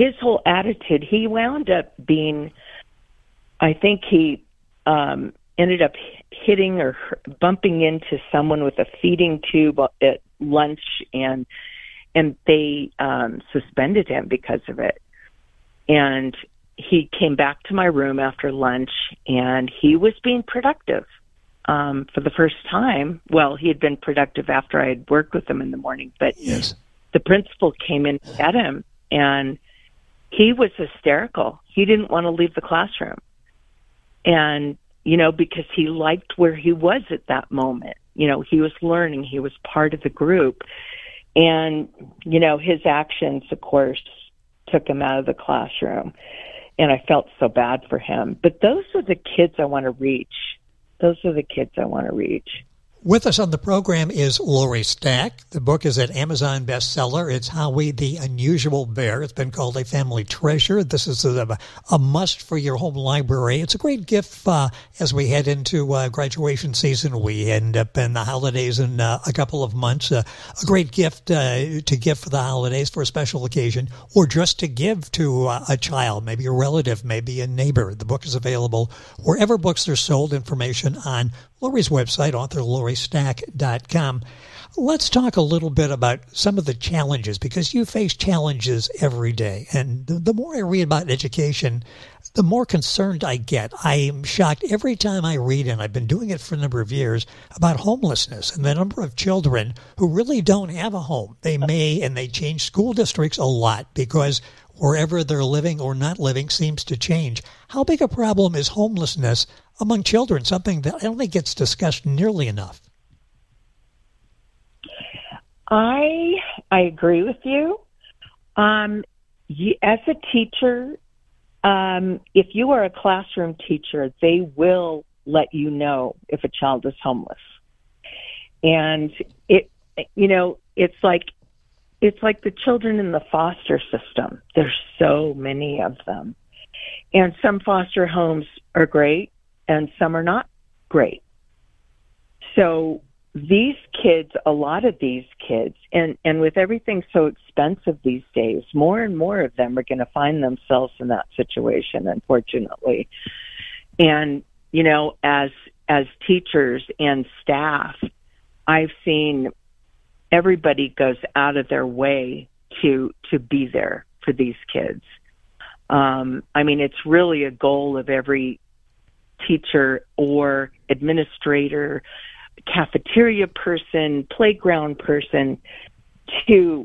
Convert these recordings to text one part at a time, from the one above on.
his whole attitude, he wound up being, I think he ended up hitting or bumping into someone with a feeding tube at lunch, and they suspended him because of it. And he came back to my room after lunch, and he was being productive for the first time. Well, he had been productive after I had worked with him in the morning, but yes. The principal came in at him, and he was hysterical. He didn't want to leave the classroom. And, because he liked where he was at that moment. He was learning. He was part of the group. And, his actions, of course, took him out of the classroom. And I felt so bad for him. But those are the kids I want to reach. With us on the program is Lori Stack. The book is an Amazon bestseller. It's Howie the Unusual Bear. It's been called a family treasure. This is a must for your home library. It's a great gift as we head into graduation season. We end up in the holidays in a couple of months. A great gift to give for the holidays for a special occasion, or just to give to a child, maybe a relative, maybe a neighbor. The book is available wherever books are sold. Information on Lori's website, authorloristack.com. Let's talk a little bit about some of the challenges, because you face challenges every day. And the more I read about education, the more concerned I get. I am shocked every time I read, and I've been doing it for a number of years, about homelessness and the number of children who really don't have a home. They change school districts a lot because wherever they're living or not living seems to change. How big a problem is homelessness among children, something that I don't think gets discussed nearly enough? I agree with you. As a teacher, if you are a classroom teacher, they will let you know if a child is homeless. And it's like the children in the foster system. There's so many of them. And some foster homes are great and some are not great. So these kids, a lot of these kids, and with everything so expensive these days, more and more of them are going to find themselves in that situation, unfortunately. And, as teachers and staff, I've seen everybody goes out of their way to be there for these kids. It's really a goal of every teacher or administrator, cafeteria person, playground person to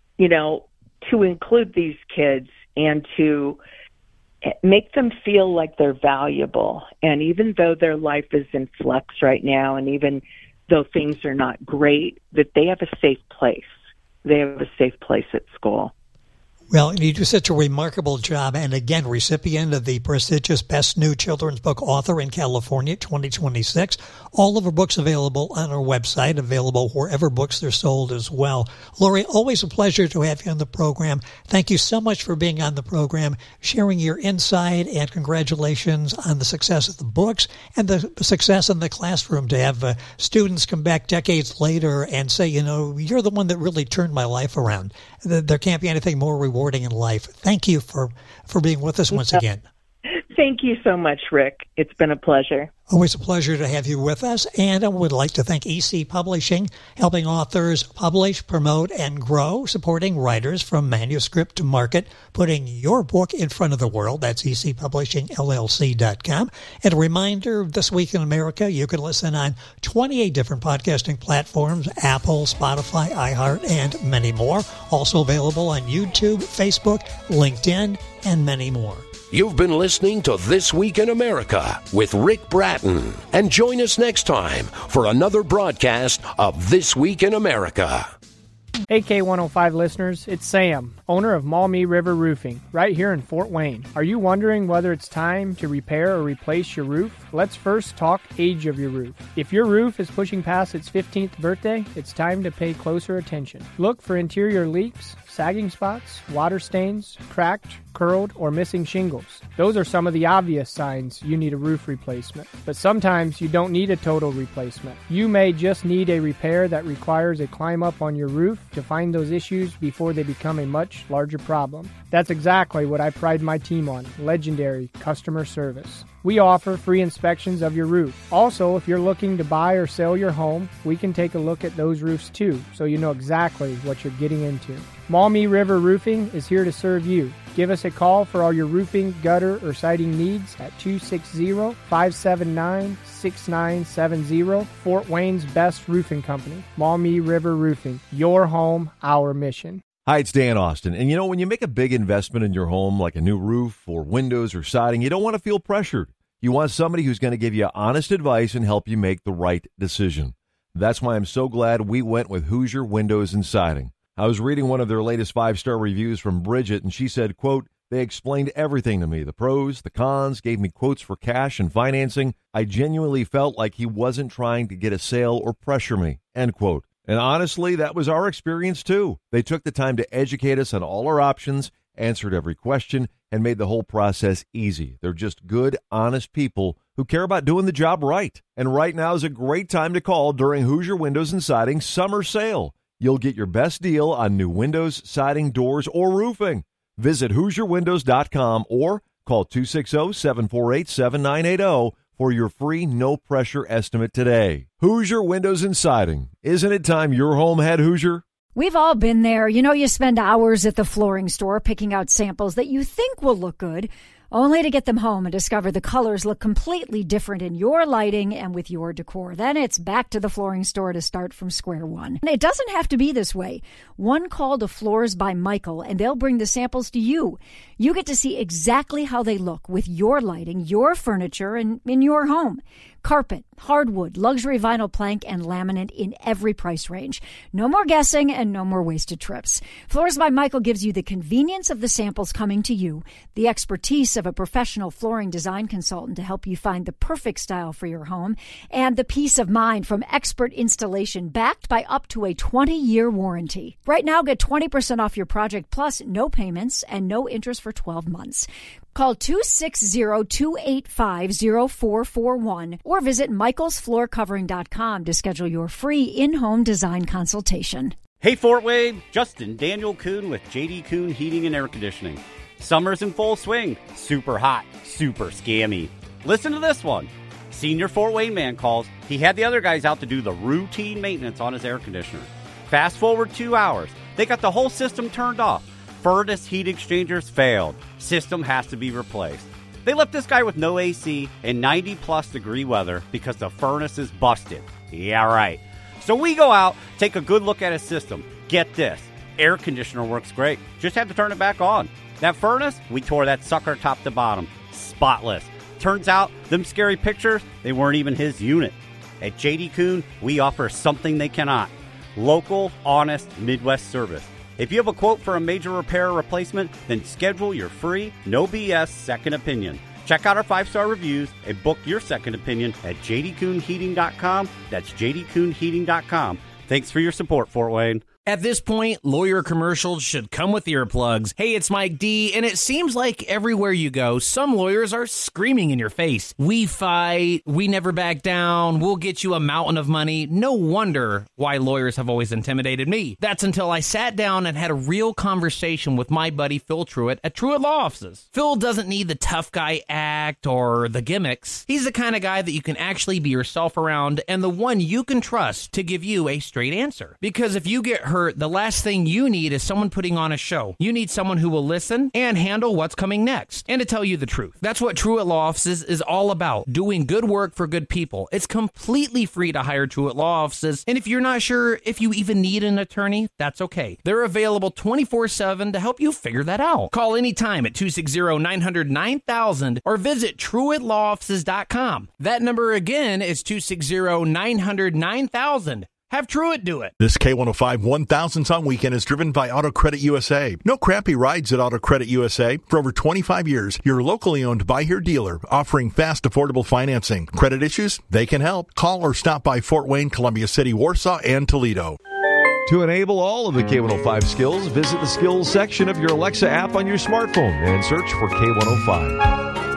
include these kids and to make them feel like they're valuable. And even though their life is in flux right now, and even though things are not great, that they have a safe place. They have a safe place at school. Well, you do such a remarkable job, and again, recipient of the prestigious Best New Children's Book Author in California 2026. All of her books available on our website, available wherever books are sold as well. Lori, always a pleasure to have you on the program. Thank you so much for being on the program, sharing your insight, and congratulations on the success of the books and the success in the classroom, to have students come back decades later and say, you're the one that really turned my life around. There can't be anything more rewarding in life. Thank you for being with us once again. Thank you so much, Rick. It's been a pleasure. Always a pleasure to have you with us. And I would like to thank EC Publishing, helping authors publish, promote, and grow, supporting writers from manuscript to market, putting your book in front of the world. That's ecpublishingllc.com. And a reminder, This Week in America, you can listen on 28 different podcasting platforms, Apple, Spotify, iHeart, and many more. Also available on YouTube, Facebook, LinkedIn, and many more. You've been listening to This Week in America with Rick Bratton. And join us next time for another broadcast of This Week in America. Hey K105 listeners, it's Sam, owner of Maumee River Roofing, right here in Fort Wayne. Are you wondering whether it's time to repair or replace your roof? Let's first talk age of your roof. If your roof is pushing past its 15th birthday, it's time to pay closer attention. Look for interior leaks, sagging spots, water stains, cracked, curled, or missing shingles. Those are some of the obvious signs you need a roof replacement. But sometimes you don't need a total replacement. You may just need a repair that requires a climb up on your roof to find those issues before they become a much larger problem. That's exactly what I pride my team on, legendary customer service. We offer free inspections of your roof. Also, if you're looking to buy or sell your home, we can take a look at those roofs too, so you know exactly what you're getting into. Maumee River Roofing is here to serve you. Give us a call for all your roofing, gutter, or siding needs at 260-579-6970. Fort Wayne's best roofing company, Maumee River Roofing. Your home, our mission. Hi, it's Dan Austin. And you know, when you make a big investment in your home, like a new roof or windows or siding, you don't want to feel pressured. You want somebody who's going to give you honest advice and help you make the right decision. That's why I'm so glad we went with Hoosier Windows and Siding. I was reading one of their latest 5-star reviews from Bridget, and she said, quote, "They explained everything to me, the pros, the cons, gave me quotes for cash and financing. I genuinely felt like he wasn't trying to get a sale or pressure me," end quote. And honestly, that was our experience too. They took the time to educate us on all our options, answered every question, and made the whole process easy. They're just good, honest people who care about doing the job right. And right now is a great time to call during Hoosier Windows and Siding summer sale. You'll get your best deal on new windows, siding, doors, or roofing. Visit HoosierWindows.com or call 260-748-7980 for your free no-pressure estimate today. Hoosier Windows and Siding. Isn't it time your home had Hoosier? We've all been there. You know, you spend hours at the flooring store picking out samples that you think will look good, only to get them home and discover the colors look completely different in your lighting and with your decor. Then it's back to the flooring store to start from square one. And it doesn't have to be this way. One call to Floors by Michael, and they'll bring the samples to you. You get to see exactly how they look with your lighting, your furniture, and in your home. Carpet, hardwood, luxury vinyl plank, and laminate in every price range. No more guessing and no more wasted trips. Floors by Michael gives you the convenience of the samples coming to you, the expertise of a professional flooring design consultant to help you find the perfect style for your home, and the peace of mind from expert installation backed by up to a 20-year warranty. Right now, get 20% off your project plus no payments and no interest for 12 months. Call 260-285-0441 or visit michaelsfloorcovering.com to schedule your free in-home design consultation. Hey Fort Wayne, Justin Daniel Kuhn with JD Kuhn Heating and Air Conditioning. Summer's in full swing. Super hot, super scammy. Listen to this one. Senior Fort Wayne man calls. He had the other guys out to do the routine maintenance on his air conditioner. Fast forward 2 hours. They got the whole system turned off. Furnace heat exchangers failed. System has to be replaced. They left this guy with no AC and 90-plus degree weather because the furnace is busted. Yeah, right. So we go out, take a good look at his system. Get this. Air conditioner works great. Just had to turn it back on. That furnace, we tore that sucker top to bottom. Spotless. Turns out, them scary pictures, they weren't even his unit. At JD Kuhn, we offer something they cannot. Local, honest Midwest service. If you have a quote for a major repair or replacement, then schedule your free, no BS second opinion. Check out our 5-star reviews and book your second opinion at jdkuhnheating.com. That's jdkuhnheating.com. Thanks for your support, Fort Wayne. At this point, lawyer commercials should come with earplugs. Hey, it's Mike D, and it seems like everywhere you go, some lawyers are screaming in your face. We fight, we never back down, we'll get you a mountain of money. No wonder why lawyers have always intimidated me. That's until I sat down and had a real conversation with my buddy Phil Truitt at Truitt Law Offices. Phil doesn't need the tough guy act or the gimmicks. He's the kind of guy that you can actually be yourself around and the one you can trust to give you a straight answer. Because if you get hurt, the last thing you need is someone putting on a show. You need someone who will listen and handle what's coming next, and to tell you the truth. That's what Truitt Law Offices is all about, doing good work for good people. It's completely free to hire Truitt Law Offices, and if you're not sure if you even need an attorney, that's okay. They're available 24/7 to help you figure that out. Call anytime at 260-900-9000 or visit TruittLawOffices.com. That number again is 260-900-9000. Have Truitt do it. This K105 1000s on Weekend is driven by Auto Credit USA. No crappy rides at Auto Credit USA. For over 25 years, your locally owned Buy Here dealer offering fast, affordable financing. Credit issues? They can help. Call or stop by Fort Wayne, Columbia City, Warsaw, and Toledo. To enable all of the K105 skills, visit the skills section of your Alexa app on your smartphone and search for K105.